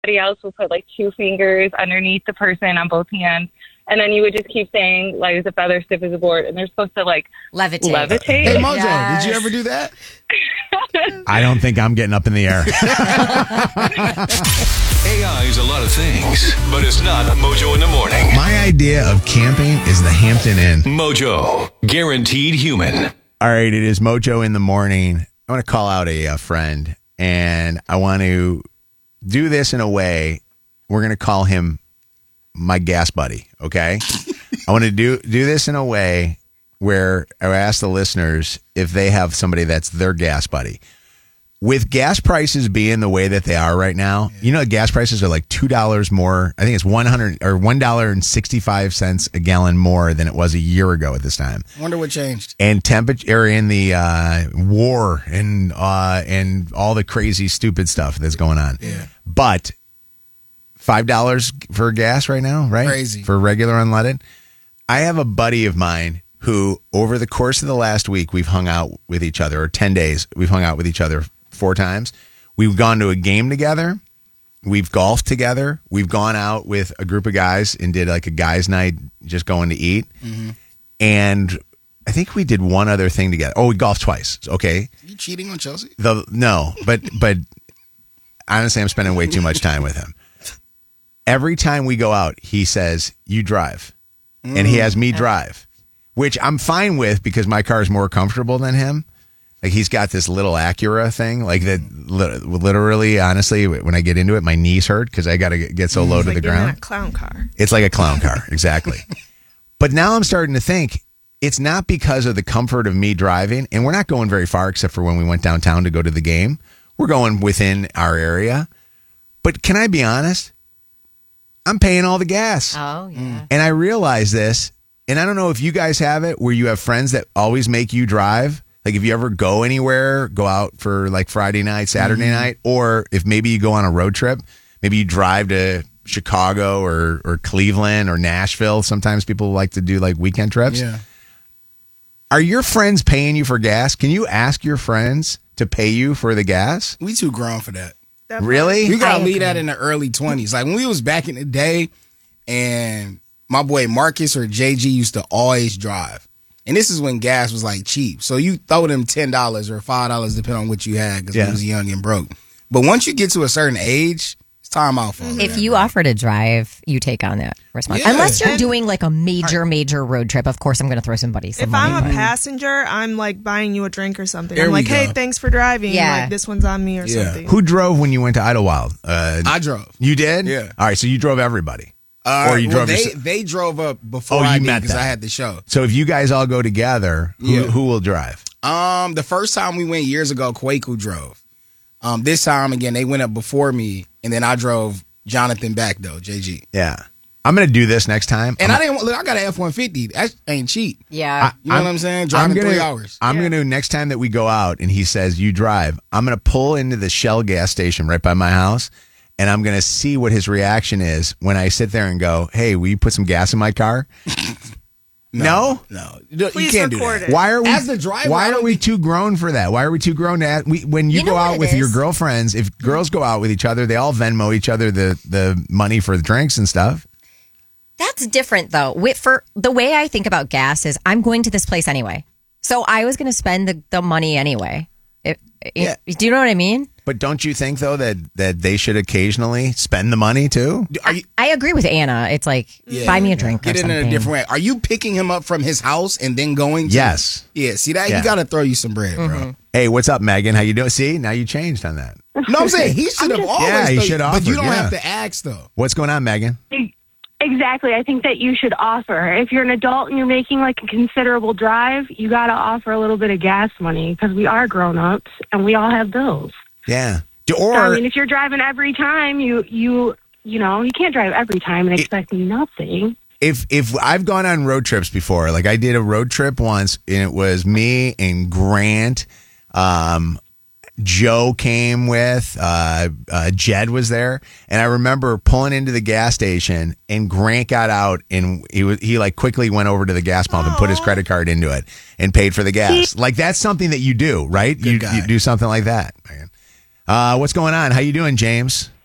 Somebody else will put like 2 fingers underneath the person on both hands. And then you would just keep saying, light as a feather, stiff as a board. And they're supposed to, like, levitate. Hey, Mojo, did you ever do that? I don't think I'm getting up in the air. AI is a lot of things, but it's not Mojo in the morning. My idea of camping is the Hampton Inn. Mojo, guaranteed human. All right, it is Mojo in the morning. I want to call out a friend, and I want to do this in a way. We're going to call him my gas buddy, okay? I want to do this in a way where I ask the listeners if they have somebody that's their gas buddy. With gas prices being the way that they are right now, you know, gas prices are like $2 more. I think it's $1.65 a gallon more than it was a year ago at this time. Wonder what changed. And temperature in the war and all the crazy, stupid stuff that's going on. Yeah. But $5 for gas right now, right? Crazy. For regular unleaded. I have a buddy of mine who, over the course of the last week, we've hung out with each other, or 10 days, we've hung out with each other 4 times. We've gone to a game together. We've golfed together. We've gone out with a group of guys and did like a guys' night, just going to eat. Mm-hmm. And I think we did one other thing together. Oh, we golfed twice. Okay. You cheating on Chelsea? No, but honestly, I'm spending way too much time with him. Every time we go out, he says, "You drive." And he has me drive, which I'm fine with because my car is more comfortable than him. Like, he's got this little Acura thing, like that. Literally, honestly, when I get into it, my knees hurt because I got to get so low to the ground. It's like a clown car. It's like a clown car, exactly. But now I'm starting to think it's not because of the comfort of me driving, and we're not going very far except for when we went downtown to go to the game. We're going within our area. But can I be honest? I'm paying all the gas. Oh, yeah. And I realize this, and I don't know if you guys have it, where you have friends that always make you drive. Like, if you ever go anywhere, go out for like Friday night, Saturday night, or if maybe you go on a road trip, maybe you drive to Chicago or Cleveland or Nashville. Sometimes people like to do like weekend trips. Yeah. Are your friends paying you for gas? Can you ask your friends to pay you for the gas? We too grown for that. Really? We got to leave that in the early 20s. Like, when we was back in the day, and my boy Marcus or JG used to always drive. And this is when gas was, like, cheap. So you throw them $10 or $5, depending on what you had, because we was young and broke. But once you get to a certain age, it's time out for If you offer to drive, you take on that responsibility. Unless you're doing, like, a major road trip. Of course, I'm going to throw somebody some money. If I'm a passenger, I'm, like, buying you a drink or something. There I'm like, we hey, go. thanks for driving. Yeah. Like, this one's on me or something. Who drove when you went to Idlewild? I drove. You did? Yeah. All right, so you drove everybody. Or you drove they drove up before you I did met because them. I had the show. So if you guys all go together, who will drive? The first time we went years ago, Kwaku drove. This time, again, they went up before me, and then I drove Jonathan back, though, JG. Yeah. I'm going to do this next time. And I got an F-150. That ain't cheap. Yeah. You know what I'm saying? Driving 3 hours. I'm going to, next time that we go out and he says, you drive, I'm going to pull into the Shell gas station right by my house, and I'm going to see what his reaction is when I sit there and go, hey, will you put some gas in my car? No? Please you can't do record that. it. Why are we? As the driver, why are we too grown for that? Why are we too grown to ask? When you go out with your girlfriends, if girls go out with each other, they all Venmo each other the money for the drinks and stuff. That's different, though. For the way I think about gas is I'm going to this place anyway. So I was going to spend the money anyway. Do you know what I mean? But don't you think, though, that they should occasionally spend the money, too? I agree with Anna. It's like, buy me a drink Get or it something. in a different way. Are you picking him up from his house and then going to... Yes. Yeah, see that? You got to throw you some bread, bro. Hey, what's up, Megan? How you doing? See, now you changed on that. No, I'm saying he should have always... Yeah, he should have But you offered, don't have to ask, though. What's going on, Megan? Exactly. I think that you should offer. If you're an adult and you're making like a considerable drive, you got to offer a little bit of gas money because we are grown-ups and we all have bills. Yeah. Or, I mean, if you're driving every time, you can't drive every time and expect nothing. If I've gone on road trips before, like I did a road trip once, and it was me and Grant, Joe came with, Jed was there, and I remember pulling into the gas station, and Grant got out, and he like quickly went over to the gas pump and put his credit card into it and paid for the gas. Like that's something that you do, right? You do something like that. What's going on? How you doing, James?